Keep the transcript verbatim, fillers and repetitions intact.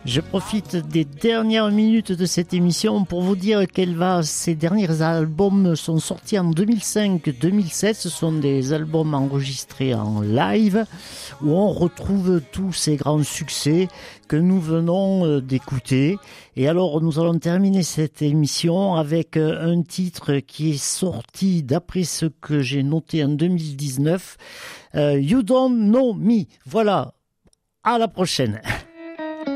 Je profite des dernières minutes de cette émission pour vous dire qu'elle va, ces derniers albums sont sortis en deux mille cinq deux mille sept. Ce sont des albums enregistrés en live où on retrouve tous ces grands succès que nous venons d'écouter. Et alors, nous allons terminer cette émission avec un titre qui est sorti, d'après ce que j'ai noté, en deux mille dix-neuf. Euh, You Don't Know Me. Voilà. À la prochaine.